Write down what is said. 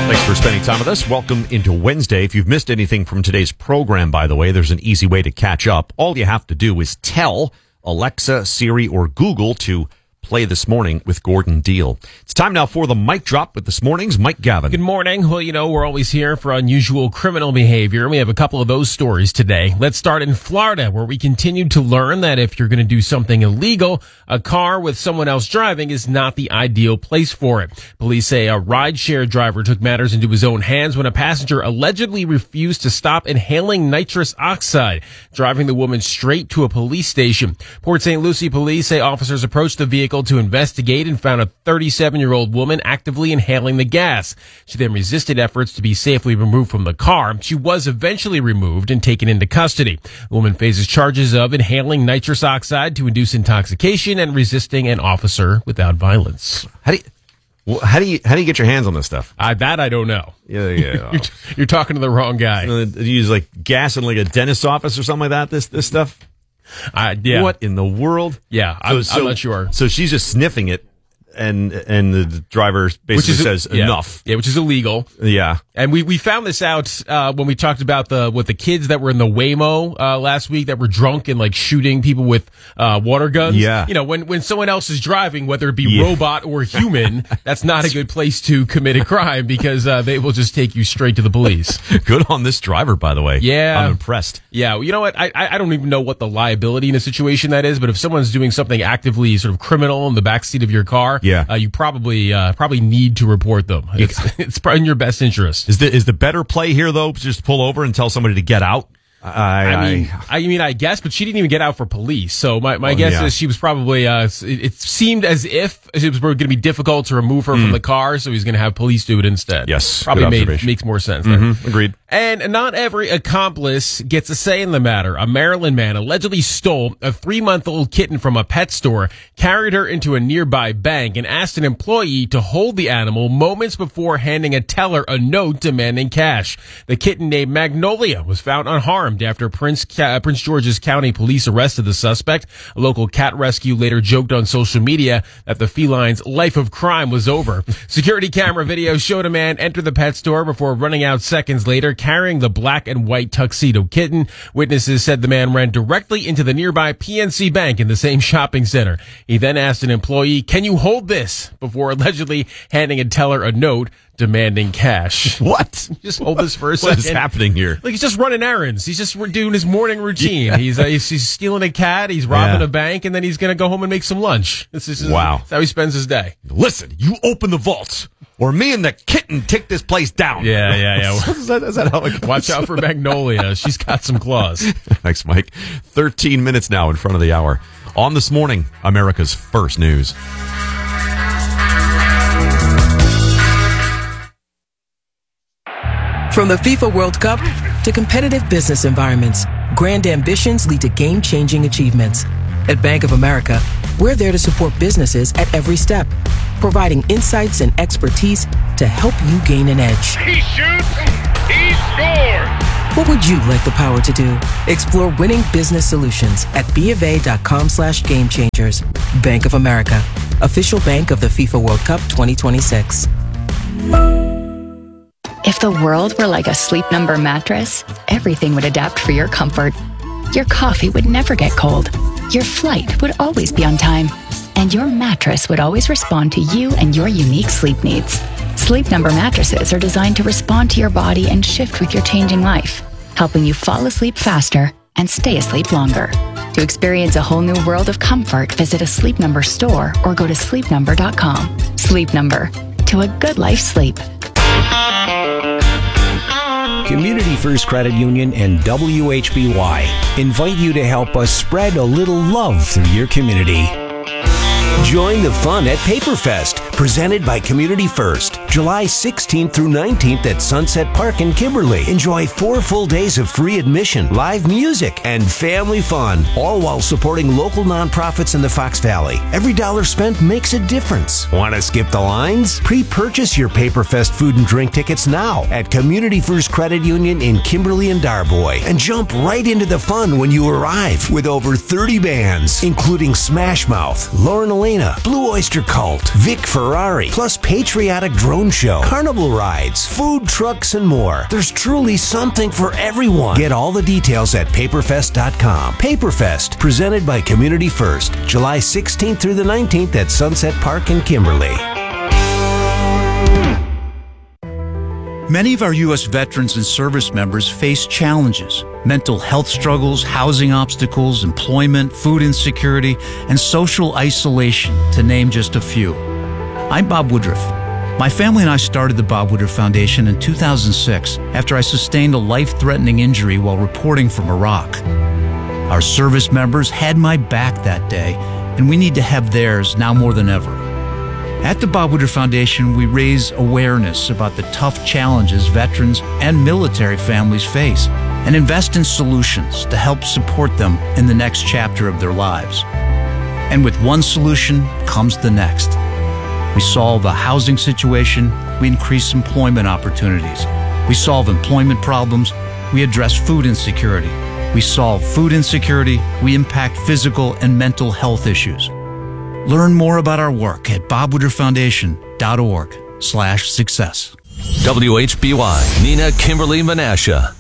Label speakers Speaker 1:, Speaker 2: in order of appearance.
Speaker 1: Thanks for spending time with us. Welcome into Wednesday. If you've missed anything from today's program, by the way, there's an easy way to catch up. All you have to do is tell Alexa, Siri, or Google to play This Morning with Gordon Deal. It's time now for the Mic Drop with This Morning's Mike Gavin.
Speaker 2: Good morning. Well, we're always here for unusual criminal behavior. We have a couple of those stories today. Let's start in Florida, where we continue to learn that if you're going to do something illegal, a car with someone else driving is not the ideal place for it. Police say a rideshare driver took matters into his own hands when a passenger allegedly refused to stop inhaling nitrous oxide, driving the woman straight to a police station. Port St. Lucie police say officers approached the vehicle to investigate and found a 37-year-old woman actively inhaling the gas. She then resisted efforts to be safely removed from the car. She was eventually removed and taken into custody. The woman faces charges of inhaling nitrous oxide to induce intoxication and resisting an officer without violence.
Speaker 1: How do you get your hands on this stuff?
Speaker 2: That I don't know.
Speaker 1: Yeah.
Speaker 2: You're talking to the wrong guy.
Speaker 1: You use like gas in like a dentist's office or something like that. This stuff.
Speaker 2: Yeah.
Speaker 1: What in the world?
Speaker 2: Yeah, I'm not sure.
Speaker 1: So she's just sniffing it, and the driver basically says enough.
Speaker 2: Yeah, which is illegal.
Speaker 1: Yeah.
Speaker 2: And we found this out when we talked about the kids that were in the Waymo last week that were drunk and like shooting people with water guns.
Speaker 1: Yeah.
Speaker 2: When someone else is driving, whether it be robot or human, that's not a good place to commit a crime because they will just take you straight to the police.
Speaker 1: Good on this driver, by the way.
Speaker 2: Yeah.
Speaker 1: I'm impressed.
Speaker 2: Yeah. You know what? I don't even know what the liability in a situation that is, but if someone's doing something actively sort of criminal in the backseat of your car, you probably need to report them. It's probably in your best interest.
Speaker 1: Is the better play here though just pull over and tell somebody to get out?
Speaker 2: I mean, I guess, but she didn't even get out for police. So my guess is she was probably, it seemed as if it was going to be difficult to remove her from the car. So he's going to have police do it instead.
Speaker 1: Yes.
Speaker 2: Probably makes more sense there.
Speaker 1: Agreed.
Speaker 2: And not every accomplice gets a say in the matter. A Maryland man allegedly stole a 3-month-old kitten from a pet store, carried her into a nearby bank, and asked an employee to hold the animal moments before handing a teller a note demanding cash. The kitten named Magnolia was found unharmed after Prince George's County police arrested the suspect. A local cat rescue later joked on social media that the feline's life of crime was over. Security camera video showed a man enter the pet store before running out seconds later, carrying the black and white tuxedo kitten. Witnesses said the man ran directly into the nearby PNC Bank in the same shopping center. He then asked an employee, "Can you hold this?" before allegedly handing a teller a note demanding cash.
Speaker 1: What?
Speaker 2: Just hold this for a second.
Speaker 1: What is happening here?
Speaker 2: Like he's just running errands. He's just doing his morning routine. Yeah. He's stealing a cat. He's robbing a bank, and then he's going to go home and make some lunch. This is that's how he spends his day.
Speaker 1: Listen, you open the vault, or me and the kitten take this place down.
Speaker 2: Yeah.
Speaker 1: Is that how it goes?
Speaker 2: Watch out for Magnolia. She's got some claws.
Speaker 1: Thanks, Mike. 13 minutes now in front of the hour. On This Morning, America's First News.
Speaker 3: From the FIFA World Cup to competitive business environments, grand ambitions lead to game-changing achievements. At Bank of America, we're there to support businesses at every step, providing insights and expertise to help you gain an edge.
Speaker 4: He shoots, he scores!
Speaker 3: What would you like the power to do? Explore winning business solutions at BofA.com/gamechangers. Bank of America, official bank of the FIFA World Cup 2026.
Speaker 5: If the world were like a Sleep Number mattress, everything would adapt for your comfort. Your coffee would never get cold. Your flight would always be on time. And your mattress would always respond to you and your unique sleep needs. Sleep Number mattresses are designed to respond to your body and shift with your changing life, helping you fall asleep faster and stay asleep longer. To experience a whole new world of comfort, visit a Sleep Number store or go to sleepnumber.com. Sleep Number. To a good life sleep.
Speaker 6: Community First Credit Union and WHBY invite you to help us spread a little love through your community. Join the fun at Paperfest, presented by Community First, July 16th through 19th at Sunset Park in Kimberly. Enjoy 4 full days of free admission, live music, and family fun, all while supporting local nonprofits in the Fox Valley. Every dollar spent makes a difference. Want to skip the lines? Pre-purchase your Paperfest food and drink tickets now at Community First Credit Union in Kimberly and Darboy, and jump right into the fun when you arrive with over 30 bands, including Smash Mouth, Lauren Elena, Blue Oyster Cult, Vic Firth, Ferrari, plus patriotic drone show, carnival rides, food trucks, and more. There's truly something for everyone. Get all the details at paperfest.com. Paperfest, presented by Community First, July 16th through the 19th at Sunset Park in Kimberly.
Speaker 7: Many of our U.S. veterans and service members face challenges: mental health struggles, housing obstacles, employment, food insecurity, and social isolation, to name just a few. I'm Bob Woodruff. My family and I started the Bob Woodruff Foundation in 2006 after I sustained a life-threatening injury while reporting from Iraq. Our service members had my back that day, and we need to have theirs now more than ever. At the Bob Woodruff Foundation, we raise awareness about the tough challenges veterans and military families face and invest in solutions to help support them in the next chapter of their lives. And with one solution comes the next. We solve a housing situation, we increase employment opportunities. We solve employment problems, we address food insecurity. We solve food insecurity, we impact physical and mental health issues. Learn more about our work at bobwoodrufffoundation.org/success.
Speaker 8: WHBY, Nina Kimberly Menasha.